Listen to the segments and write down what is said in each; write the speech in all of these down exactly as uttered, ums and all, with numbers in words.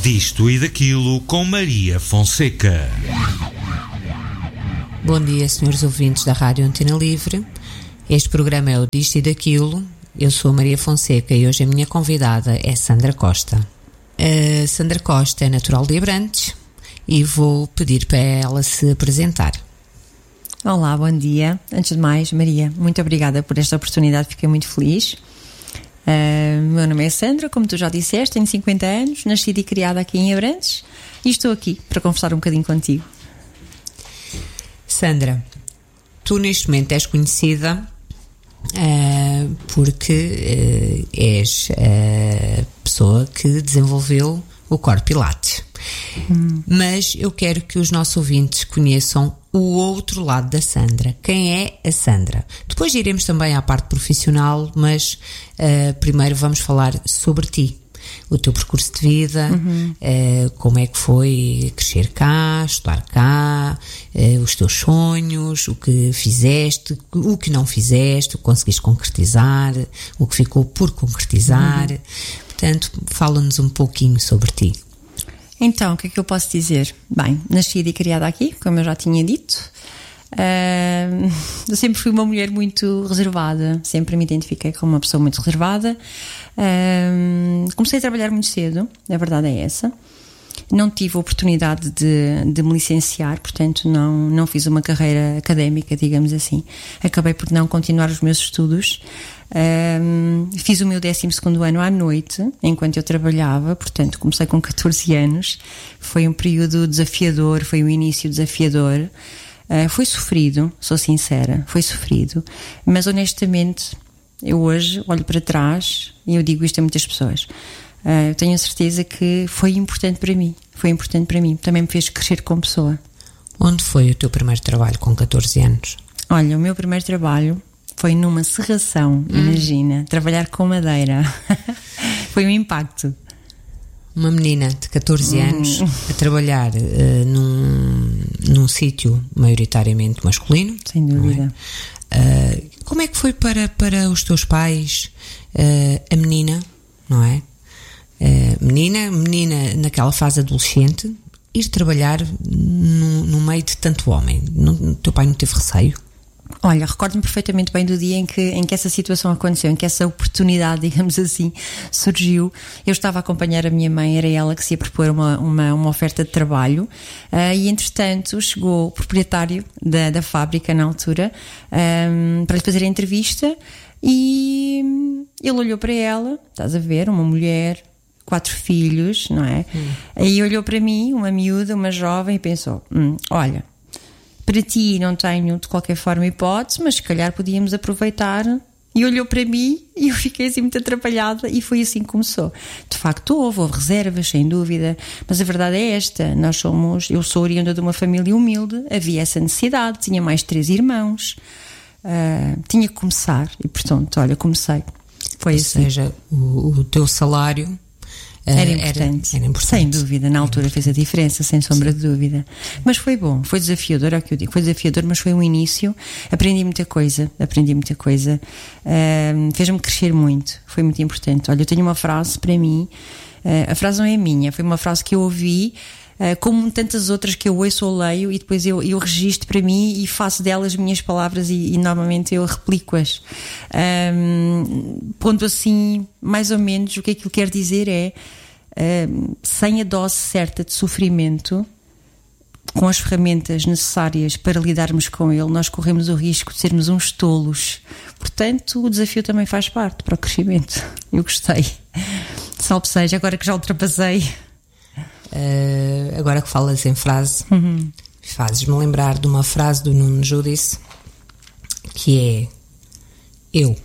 Disto e daquilo com Maria Fonseca. Bom dia, senhores ouvintes da Rádio Antena Livre. Este programa é o Disto e daquilo. Eu sou a Maria Fonseca e hoje a minha convidada é Sandra Costa. A Sandra Costa é natural de Abrantes e vou pedir para ela se apresentar. Olá, bom dia. Antes de mais, Maria, muito obrigada por esta oportunidade, fiquei muito feliz. Uh, meu nome é Sandra, como tu já disseste, tenho cinquenta anos, nascida e criada aqui em Abrantes e estou aqui para conversar um bocadinho contigo. Sandra, tu neste momento és conhecida uh, porque uh, és a pessoa que desenvolveu o Core Pilates. Hum. Mas eu quero que os nossos ouvintes conheçam o outro lado da Sandra. Quem é a Sandra? Depois iremos também à parte profissional, mas uh, primeiro vamos falar sobre ti, o teu percurso de vida, uhum. uh, como é que foi crescer cá, estudar cá, uh, os teus sonhos, o que fizeste, o que não fizeste, o que conseguiste concretizar, o que ficou por concretizar. Uhum. Portanto, fala-nos um pouquinho sobre ti. Então, o que é que eu posso dizer? Bem, nascida e criada aqui, como eu já tinha dito. Uh, eu sempre fui uma mulher muito reservada, sempre me identifiquei como uma pessoa muito reservada. Uh, comecei a trabalhar muito cedo, a verdade é essa. Não tive a oportunidade de, de me licenciar, portanto não, não fiz uma carreira académica, digamos assim. Acabei por não continuar os meus estudos. Um, fiz o meu décimo segundo ano à noite, enquanto eu trabalhava, portanto comecei com catorze anos. Foi um período desafiador, foi um início desafiador. Uh, foi sofrido, sou sincera, foi sofrido. Mas honestamente, eu hoje olho para trás e eu digo isto a muitas pessoas. Uh, eu tenho a certeza que foi importante para mim, foi importante para mim, também me fez crescer como pessoa. Onde foi o teu primeiro trabalho com catorze anos? Olha, o meu primeiro trabalho foi numa serração, hum. imagina, trabalhar com madeira. Foi um impacto. Uma menina de catorze hum. anos a trabalhar uh, num, num sítio maioritariamente masculino. Sem dúvida. É? Uh, como é que foi para, para os teus pais, uh, a menina, não é? Uh, menina, menina naquela fase adolescente, ir trabalhar no, no meio de tanto homem? Não, teu pai não teve receio? Olha, recordo-me perfeitamente bem do dia em que, em que essa situação aconteceu, em que essa oportunidade, digamos assim, surgiu. Eu estava a acompanhar a minha mãe, era ela que se ia propor uma, uma, uma oferta de trabalho, uh, e entretanto chegou o proprietário da, da fábrica na altura, um, para lhe fazer a entrevista, e ele olhou para ela, estás a ver, uma mulher, quatro filhos, não é? Hum. Aí olhou para mim, uma miúda, uma jovem, e pensou, hum, olha, para ti não tenho de qualquer forma hipótese, mas se calhar podíamos aproveitar. E olhou para mim e eu fiquei assim muito atrapalhada e foi assim que começou. De facto houve, houve reservas, sem dúvida, mas a verdade é esta, nós somos, eu sou oriunda de uma família humilde, havia essa necessidade, tinha mais três irmãos, uh, tinha que começar e portanto, olha, comecei. Foi Ou assim. seja, o, o teu salário Era importante. Era, era importante. Sem dúvida, na altura fez a diferença, sem sombra Sim. de dúvida. Mas foi bom, foi desafiador, é o que eu digo, foi desafiador, mas foi um início. Aprendi muita coisa, aprendi muita coisa, uh, fez-me crescer muito, foi muito importante. Olha, eu tenho uma frase para mim, uh, a frase não é minha, foi uma frase que eu ouvi, uh, como tantas outras que eu ouço ou leio, e depois eu, eu registro para mim e faço delas minhas palavras e, e normalmente eu replico-as. Um, pondo assim, mais ou menos, o que aquilo quer dizer é, uh, sem a dose certa de sofrimento, com as ferramentas necessárias para lidarmos com ele, nós corremos o risco de sermos uns tolos. Portanto, o desafio também faz parte para o crescimento. Eu gostei. Salve seja, agora que já ultrapassei. Uh, agora que falas em frase, uhum. fazes-me lembrar de uma frase do Nuno Judice, que é eu.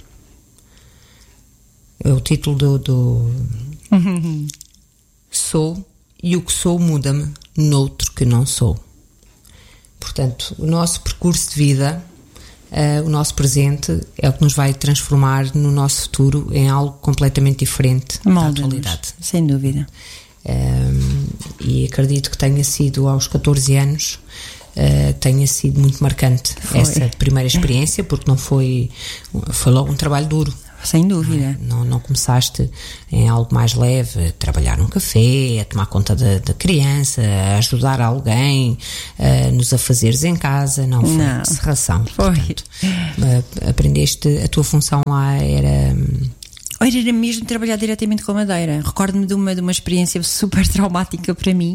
É o título do, do uhum. Sou, e o que sou muda-me noutro que não sou. Portanto, o nosso percurso de vida, uh, o nosso presente é o que nos vai transformar no nosso futuro em algo completamente diferente da atualidade. Sem dúvida. Um, e acredito que tenha sido aos catorze anos, uh, tenha sido muito marcante foi. Essa primeira experiência, porque não foi, foi logo um trabalho duro. Sem dúvida. Não, não começaste em algo mais leve, a trabalhar num café, a tomar conta da, da criança, a ajudar alguém, a, nos afazeres em casa, não foi Não. serração. Foi. Portanto, aprendeste, a tua função lá era... Olha, era mesmo trabalhar diretamente com a madeira. Recordo-me de uma, de uma experiência super traumática para mim.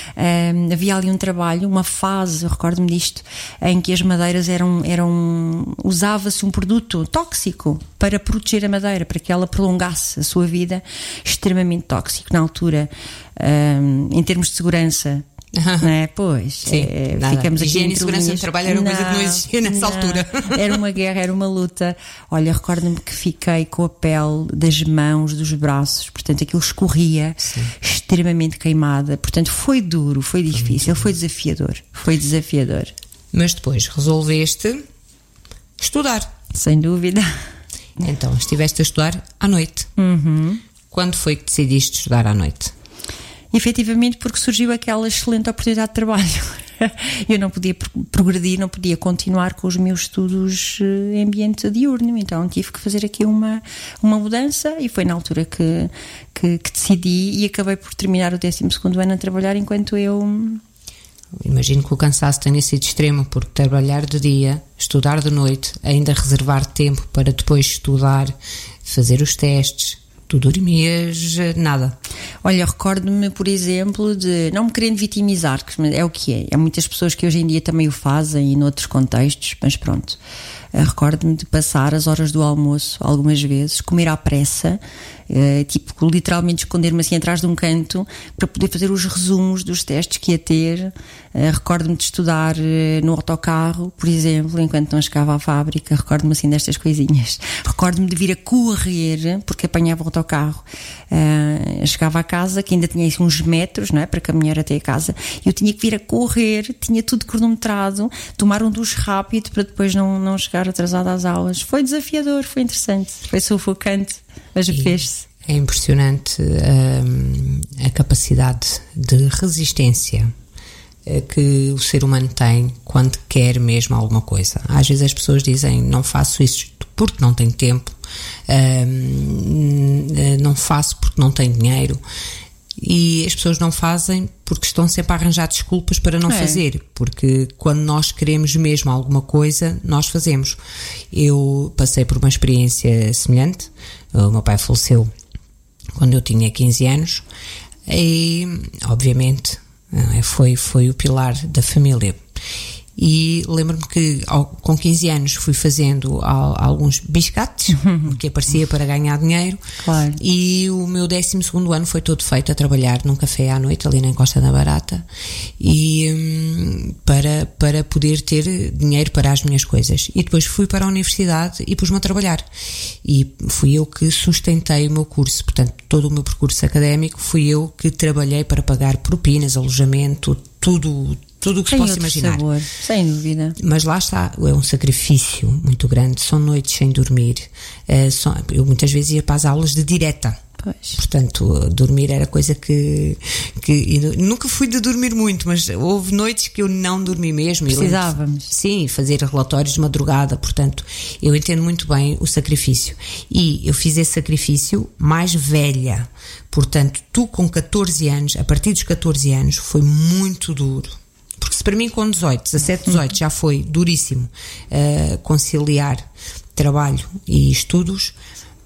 Um, havia ali um trabalho, uma fase, recordo-me disto, em que as madeiras eram, eram usava-se um produto tóxico para proteger a madeira, para que ela prolongasse a sua vida, extremamente tóxico na altura, um, em termos de segurança. Não é? Pois, Sim, é, nada. ficamos aqui Higiene e entre segurança linhas. no trabalho era uma Não, coisa que não existia nessa não. altura. Era uma guerra, era uma luta. Olha, recordo-me que fiquei com a pele das mãos, dos braços, portanto aquilo escorria, Sim. extremamente queimada. Portanto foi duro, foi difícil, foi desafiador. Foi desafiador. Mas depois resolveste estudar. Sem dúvida. Então estiveste a estudar à noite. Uhum. Quando foi que decidiste estudar à noite? Efetivamente porque surgiu aquela excelente oportunidade de trabalho. Eu não podia progredir, não podia continuar com os meus estudos em ambiente diurno, então tive que fazer aqui uma, uma mudança e foi na altura que, que, que decidi e acabei por terminar o décimo segundo ano a trabalhar enquanto eu... Imagino que o cansaço tenha sido extremo, porque trabalhar de dia, estudar de noite, ainda reservar tempo para depois estudar, fazer os testes... Tu dormias nada. Olha, recordo-me, por exemplo, de não me querendo vitimizar, que é o que é. Há muitas pessoas que hoje em dia também o fazem e noutros contextos, mas pronto. Recordo-me de passar as horas do almoço, algumas vezes, comer à pressa, eh, tipo, literalmente esconder-me assim atrás de um canto para poder fazer os resumos dos testes que ia ter. Eh, recordo-me de estudar eh, no autocarro, por exemplo, enquanto não chegava à fábrica. Recordo-me assim destas coisinhas. Recordo-me de vir a correr, porque apanhava o autocarro. Uh, chegava à casa, que ainda tinha uns metros, não é, para caminhar até a casa, e eu tinha que vir a correr, tinha tudo cronometrado, tomar um duche rápido para depois não, não chegar atrasado às aulas. Foi desafiador, foi interessante, foi sufocante, mas fez-se. É impressionante um, a capacidade de resistência que o ser humano tem quando quer mesmo alguma coisa. Às vezes as pessoas dizem, não faço isso porque não tenho tempo, um, não faço porque não tenho dinheiro, e as pessoas não fazem porque estão sempre a arranjar desculpas para não é. fazer, porque quando nós queremos mesmo alguma coisa, nós fazemos. Eu passei por uma experiência semelhante. O meu pai faleceu quando eu tinha quinze anos e obviamente foi, foi o pilar da família. E lembro-me que ao, com quinze anos fui fazendo al, alguns biscates que aparecia para ganhar dinheiro, claro. E o meu décimo segundo ano foi todo feito a trabalhar num café à noite ali na Encosta da Barata, e hum, para, para poder ter dinheiro para as minhas coisas. E depois fui para a universidade e pus-me a trabalhar, e fui eu que sustentei o meu curso, portanto todo o meu percurso académico fui eu que trabalhei para pagar propinas, alojamento, tudo tudo o que se possa imaginar. Sabor, sem dúvida. Mas lá está, é um sacrifício muito grande, são noites sem dormir. Uh, são, eu muitas vezes ia para as aulas de direta. Pois. Portanto, dormir era coisa que, que nunca fui de dormir muito, mas houve noites que eu não dormi mesmo. Precisávamos. Sim, fazer relatórios de madrugada. Portanto, eu entendo muito bem o sacrifício. E eu fiz esse sacrifício mais velha. Portanto, tu com catorze anos, a partir dos catorze anos, foi muito duro. Porque se para mim com dezoito, dezassete, dezoito já foi duríssimo uh, conciliar trabalho e estudos,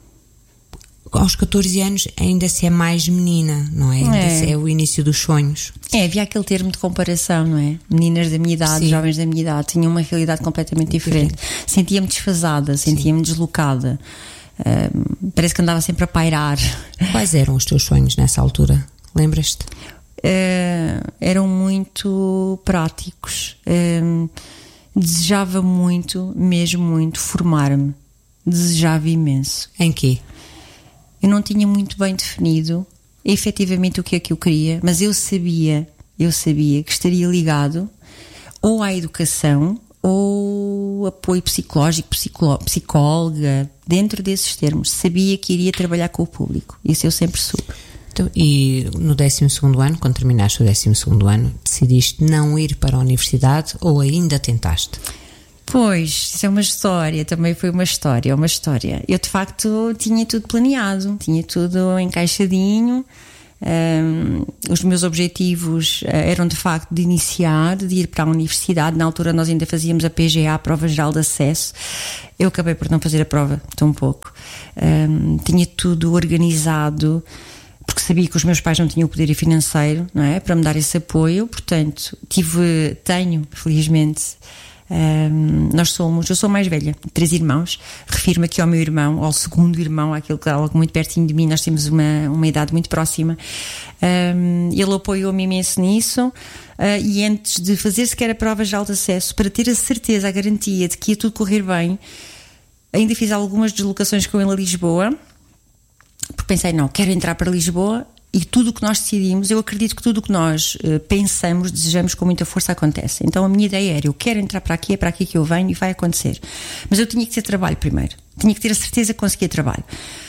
aos catorze anos ainda se é mais menina, não é? Ainda é. Se é o início dos sonhos. É, havia aquele termo de comparação, não é? Meninas da minha idade, Sim. jovens da minha idade, tinham uma realidade completamente diferente. Sentia-me desfasada, sentia-me deslocada. Uh, parece que andava sempre a pairar. Quais eram os teus sonhos nessa altura? Lembras-te? Uh, eram muito práticos. Uh, desejava muito, mesmo muito, formar-me. Desejava imenso. Em quê? Eu não tinha muito bem definido efetivamente o que é que eu queria, mas eu sabia, eu sabia que estaria ligado ou à educação ou apoio psicológico, psicó- psicóloga, dentro desses termos. Sabia que iria trabalhar com o público. Isso eu sempre soube. Então, e no décimo segundo ano, quando terminaste o décimo segundo ano, decidiste não ir para a universidade ou ainda tentaste? Pois, isso é uma história, também foi uma história, uma história. Eu de facto tinha tudo planeado, tinha tudo encaixadinho. Um, os meus objetivos uh, eram de facto de iniciar, de ir para a universidade. Na altura nós ainda fazíamos a P G A, a Prova Geral de Acesso. Eu acabei por não fazer a prova tão pouco. Um, tinha tudo organizado, porque sabia que os meus pais não tinham o poder financeiro, não é, para me dar esse apoio. Portanto, tive, tenho, felizmente. Um, nós somos, eu sou mais velha, três irmãos. Refiro-me aqui ao meu irmão, ao segundo irmão, aquele que é algo muito pertinho de mim. Nós temos uma, uma idade muito próxima. Um, ele apoiou-me imenso nisso. Uh, e antes de fazer sequer a prova geral de acesso, para ter a certeza, a garantia de que ia tudo correr bem, ainda fiz algumas deslocações com ele a Lisboa, porque pensei, não, quero entrar para Lisboa. E tudo o que nós decidimos, eu acredito que tudo o que nós uh, pensamos, desejamos com muita força, acontece. Então a minha ideia era, eu quero entrar para aqui, é para aqui que eu venho e vai acontecer. Mas eu tinha que ter trabalho primeiro. Tinha que ter a certeza que conseguia trabalho.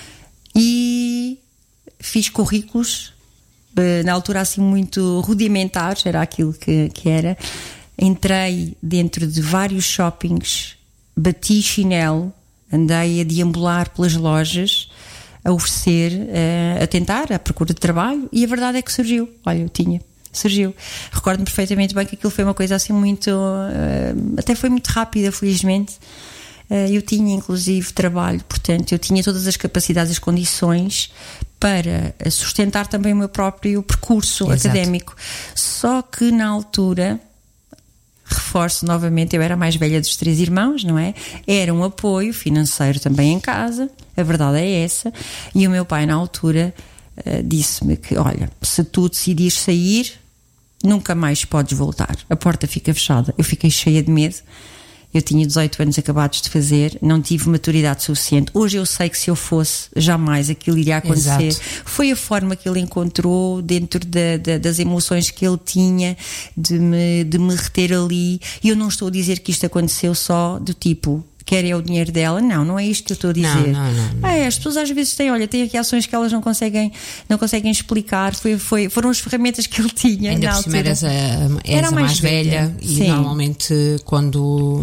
E fiz currículos, uh, na altura assim muito rudimentares, era aquilo que, que era. Entrei dentro de vários shoppings, bati chinelo, andei a deambular pelas lojas, a oferecer, uh, a tentar, à procura de trabalho, e a verdade é que surgiu. Olha, eu tinha, surgiu. Recordo-me perfeitamente bem que aquilo foi uma coisa assim muito, uh, até foi muito rápida, felizmente. Uh, eu tinha inclusive trabalho, portanto, eu tinha todas as capacidades, as condições para sustentar também o meu próprio percurso Exato. Académico. Só que na altura, reforço novamente, eu era a mais velha dos três irmãos, não é? Era um apoio financeiro também em casa, a verdade é essa, e o meu pai na altura uh, disse-me que, olha, se tu decidires sair, nunca mais podes voltar, a porta fica fechada. Eu fiquei cheia de medo. Eu tinha dezoito anos acabados de fazer, não tive maturidade suficiente. Hoje eu sei que se eu fosse, jamais aquilo iria acontecer. Exato. Foi a forma que ele encontrou dentro da, da, das emoções que ele tinha de me, de me reter ali. E eu não estou a dizer que isto aconteceu só do tipo, quer é o dinheiro dela. Não, não é isto que eu estou a dizer. Não, não, não, não. É, as pessoas às vezes têm, olha, têm aqui ações que elas não conseguem, não conseguem explicar. Foi, foi, foram as ferramentas que ele tinha. Ainda na por cima altura. eras a, eras Era a mais, mais velha, velha e Sim. normalmente quando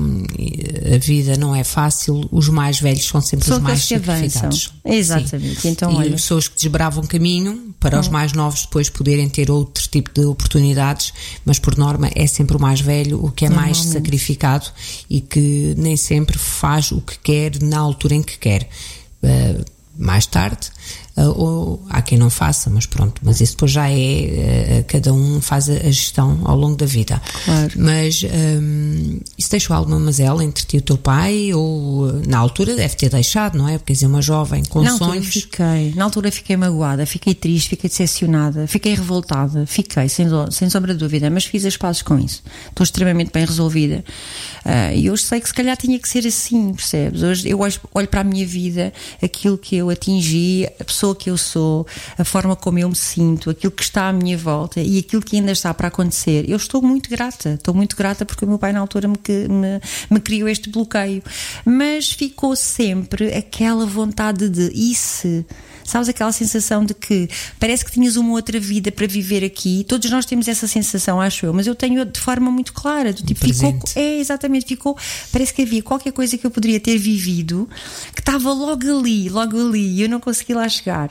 a vida não é fácil, os mais velhos são sempre são os mais sacrificados. Exatamente. Sim. Então, e olha, pessoas que desbravam caminho para hum. os mais novos depois poderem ter outro tipo de oportunidades, mas por norma é sempre o mais velho o que é mais sacrificado e que nem sempre faz o que quer na altura em que quer. Uh, mais tarde, uh, ou há quem não faça, mas pronto, mas isso depois já é, uh, cada um faz a, a gestão ao longo da vida. Claro. Mas um, isso deixou alguma mazela entre ti e o teu pai, ou uh, na altura deve ter deixado, não é? Porque é uma jovem com na sonhos. Altura fiquei, na altura fiquei magoada, fiquei triste, fiquei decepcionada, fiquei revoltada, fiquei, sem, sem sombra de dúvida, mas fiz as pazes com isso. Estou extremamente bem resolvida. Uh, e hoje sei que se calhar tinha que ser assim, percebes? Hoje eu olho, olho para a minha vida, aquilo que eu atingi, a pessoa que eu sou, a forma como eu me sinto, aquilo que está à minha volta e aquilo que ainda está para acontecer. Eu estou muito grata, estou muito grata porque o meu pai na altura me, me, me criou este bloqueio. Mas ficou sempre aquela vontade de, e se... Sabes, aquela sensação de que parece que tinhas uma outra vida para viver aqui. Todos nós temos essa sensação, acho eu, mas eu tenho de forma muito clara. Do tipo, ficou, é, exatamente, ficou. Parece que havia qualquer coisa que eu poderia ter vivido que estava logo ali, logo ali, e eu não consegui lá chegar.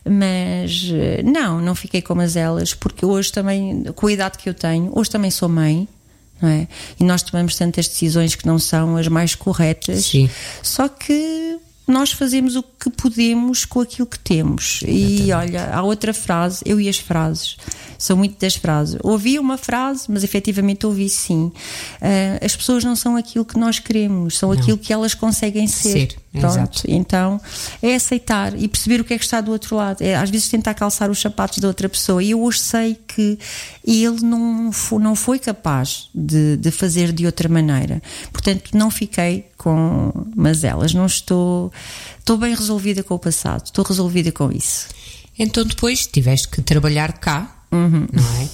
Mas não, não fiquei com mazelas, porque hoje também, com a idade que eu tenho, hoje também sou mãe. Não é? E nós tomamos tantas decisões que não são as mais corretas. Sim. Só que nós fazemos o que podemos com aquilo que temos. Exatamente. E olha, há outra frase, eu e as frases, sou muito das frases. Ouvi uma frase, mas efetivamente ouvi sim. Uh, as pessoas não são aquilo que nós queremos, são não. aquilo que elas conseguem ser. ser. Pronto. Exato. Então é aceitar e perceber o que é que está do outro lado. É, às vezes tentar calçar os sapatos da outra pessoa. E eu hoje sei que ele não foi, não foi capaz de, de fazer de outra maneira. Portanto, não fiquei com mazelas. Não estou, estou bem resolvida com o passado. Estou resolvida com isso. Então depois tiveste que trabalhar cá, uhum. não é?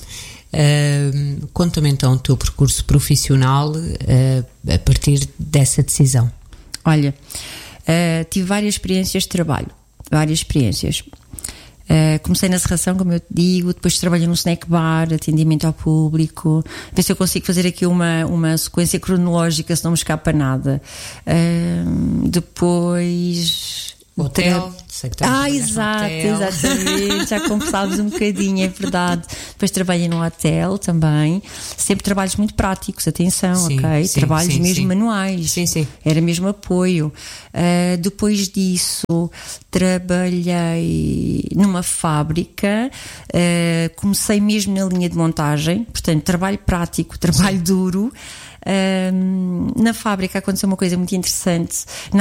Uh, conta-me então o teu percurso profissional uh, a partir dessa decisão. Olha, uh, tive várias experiências de trabalho, várias experiências. Uh, comecei na serração, como eu te digo, depois trabalhei num snack bar, atendimento ao público. Ver se eu consigo fazer aqui uma, uma sequência cronológica, se não me escapa nada. Uh, depois... Hotel, sei que ah, exato, exatamente, já conversámos um bocadinho, é verdade. Depois trabalhei num hotel também, sempre trabalhos muito práticos, atenção, sim, ok? Sim, trabalhos sim, mesmo sim. manuais, sim, sim. Era mesmo apoio. Uh, depois disso, trabalhei numa fábrica, uh, comecei mesmo na linha de montagem, portanto, trabalho prático, trabalho sim. duro. Uh, na fábrica aconteceu uma coisa muito interessante.